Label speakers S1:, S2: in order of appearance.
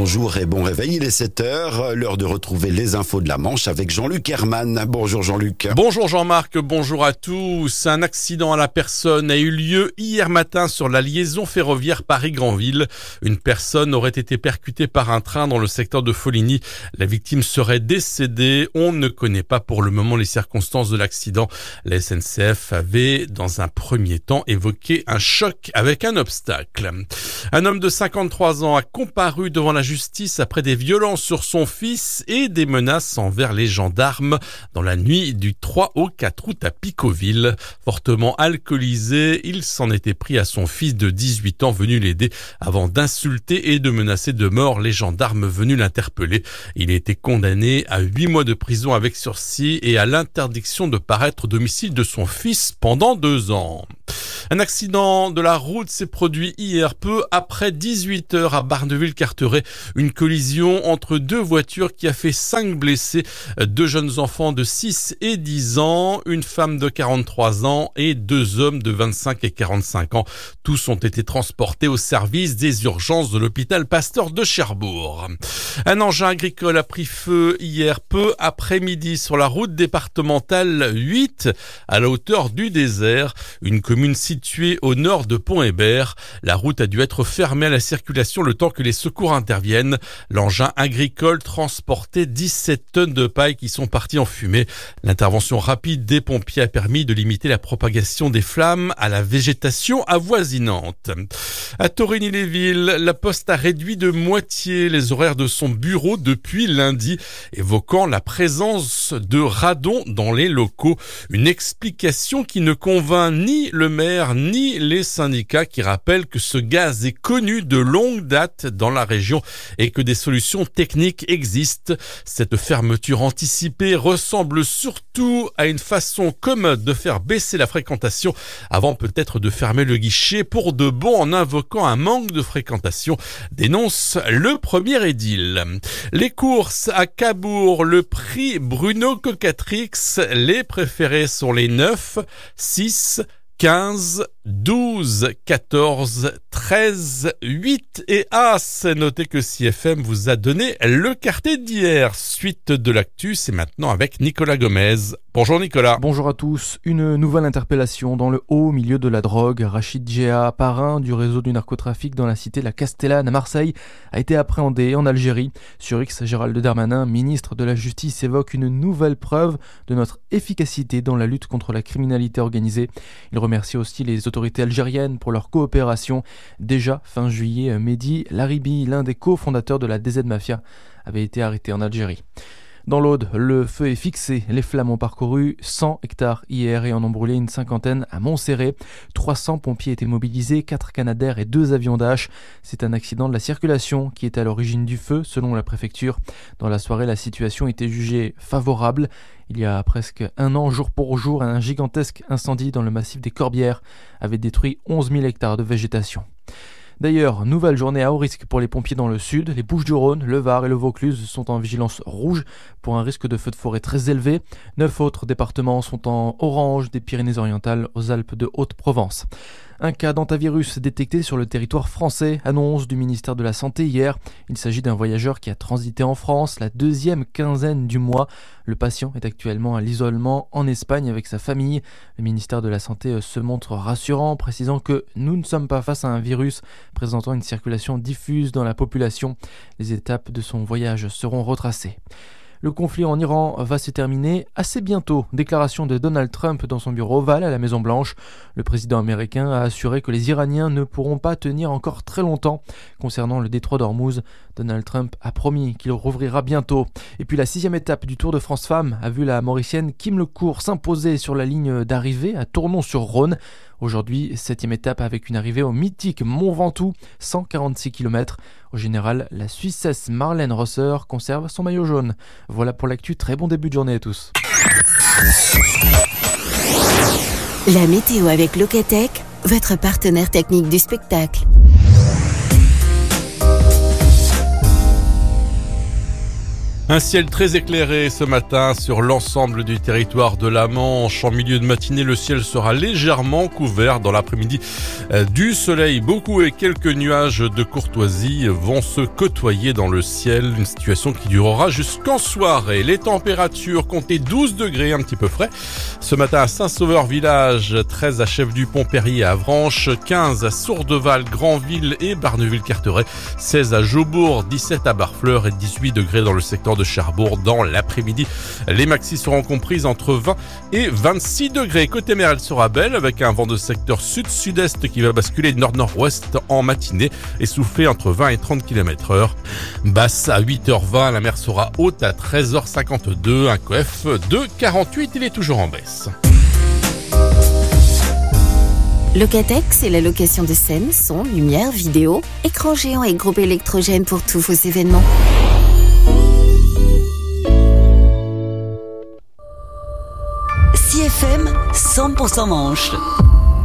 S1: bonjour et bon réveil, il est 7h, l'heure de retrouver les infos de la Manche avec Jean-Luc Herman. Bonjour Jean-Luc.
S2: Bonjour Jean-Marc, bonjour à tous. Un accident à la personne a eu lieu hier matin sur la liaison ferroviaire Paris-Granville. Une personne aurait été percutée par un train dans le secteur de Foligny. La victime serait décédée. On ne connaît pas pour le moment les circonstances de l'accident. La SNCF avait dans un premier temps évoqué un choc avec un obstacle. Un homme de 53 ans a comparu devant la justice après des violences sur son fils et des menaces envers les gendarmes dans la nuit du 3 au 4 août à Picauville. Fortement alcoolisé, il s'en était pris à son fils de 18 ans venu l'aider avant d'insulter et de menacer de mort les gendarmes venus l'interpeller. Il a été condamné à 8 mois de prison avec sursis et à l'interdiction de paraître au domicile de son fils pendant 2 ans. Un accident de la route s'est produit hier peu après 18h à Barneville-Carteret. Une collision entre 2 voitures qui a fait 5 blessés, 2 jeunes enfants de 6 et 10 ans, une femme de 43 ans et 2 hommes de 25 et 45 ans. Tous ont été transportés au service des urgences de l'hôpital Pasteur de Cherbourg. Un engin agricole a pris feu hier peu après-midi sur la route départementale 8 à la hauteur du Désert, une commune située au nord de Pont-Hébert. La route a dû être fermée à la circulation le temps que les secours interviennent. L'engin agricole transportait 17 tonnes de paille qui sont parties en fumée. L'intervention rapide des pompiers a permis de limiter la propagation des flammes à la végétation avoisinante. À Torigny-les-Villes, la Poste a réduit de moitié les horaires de son bureau depuis lundi, évoquant la présence de radon dans les locaux. Une explication qui ne convainc ni le maire ni les syndicats qui rappellent que ce gaz est connu de longue date dans la région et que des solutions techniques existent. Cette fermeture anticipée ressemble surtout à une façon commode de faire baisser la fréquentation avant peut-être de fermer le guichet pour de bon en invoquant un manque de fréquentation, dénonce le premier édile. Les courses à Cabourg, le prix Bruno Cocatrix, les préférés sont les 9, 6, 15, 12, 14, 13, 8 et As. Notez que CFM vous a donné le quartier d'hier. Suite de l'actu, c'est maintenant avec Nicolas Gomez. Bonjour Nicolas.
S3: Bonjour à tous. Une nouvelle interpellation dans le haut milieu de la drogue. Rachid Djea, parrain du réseau du narcotrafic dans la cité La Castellane à Marseille, a été appréhendé en Algérie. Sur X, Gérald Darmanin, ministre de la Justice, évoque une nouvelle preuve de notre efficacité dans la lutte contre la criminalité organisée. Il remercie aussi les autorités algériennes pour leur coopération. Déjà fin juillet, Mehdi Laribi, l'un des cofondateurs de la DZ Mafia, avait été arrêté en Algérie. Dans l'Aude, le feu est fixé. Les flammes ont parcouru 100 hectares hier et en ont brûlé une cinquantaine à Montserrat. 300 pompiers étaient mobilisés, 4 Canadair et 2 avions Dash. C'est un accident de la circulation qui est à l'origine du feu, selon la préfecture. Dans la soirée, la situation était jugée favorable. Il y a presque 1 an, jour pour jour, un gigantesque incendie dans le massif des Corbières avait détruit 11 000 hectares de végétation. D'ailleurs, nouvelle journée à haut risque pour les pompiers dans le sud. Les Bouches-du-Rhône, le Var et le Vaucluse sont en vigilance rouge pour un risque de feu de forêt très élevé. 9 autres départements sont en orange, des Pyrénées-Orientales aux Alpes de Haute-Provence. Un cas d'hantavirus détecté sur le territoire français, annonce du ministère de la Santé hier. Il s'agit d'un voyageur qui a transité en France la 2e quinzaine du mois. Le patient est actuellement à l'isolement en Espagne avec sa famille. Le ministère de la Santé se montre rassurant, précisant que nous ne sommes pas face à un virus présentant une circulation diffuse dans la population. Les étapes de son voyage seront retracées. Le conflit en Iran va se terminer assez bientôt. Déclaration de Donald Trump dans son bureau ovale à la Maison-Blanche. Le président américain a assuré que les Iraniens ne pourront pas tenir encore très longtemps. Concernant le détroit d'Ormuz, Donald Trump a promis qu'il rouvrira bientôt. Et puis la 6e étape du Tour de France Femmes a vu la Mauricienne Kim Lecourt s'imposer sur la ligne d'arrivée à Tournon-sur-Rhône. Aujourd'hui, 7e étape avec une arrivée au mythique Mont Ventoux, 146 km. Au général, la Suissesse Marlène Rosser conserve son maillot jaune. Voilà pour l'actu, très bon début de journée à tous.
S4: La météo avec Locatech, votre partenaire technique du spectacle.
S2: Un ciel très éclairé ce matin sur l'ensemble du territoire de la Manche. En milieu de matinée, le ciel sera légèrement couvert. Dans l'après-midi, du soleil, beaucoup et quelques nuages de courtoisie vont se côtoyer dans le ciel. Une situation qui durera jusqu'en soirée. Les températures comptez 12 degrés, un petit peu frais. Ce matin à Saint-Sauveur village, 13 à Chef-du-Pont-Perrier à Avranches, 15 à Sourdeval, Granville et Barneville-Carteret, 16 à Jaubourg, 17 à Barfleur et 18 degrés dans le secteur de Cherbourg dans l'après-midi. Les maxis seront comprises entre 20 et 26 degrés. Côté mer, elle sera belle avec un vent de secteur sud-sud-est qui va basculer nord-nord-ouest en matinée et souffler entre 20 et 30 km/h. Basse à 8h20, la mer sera haute à 13h52, un coef de 48, il est toujours en baisse.
S4: Locatech, c'est la location de scène, son, lumière, vidéo, écran géant et groupe électrogène pour tous vos événements.
S5: CFM 100% Manche.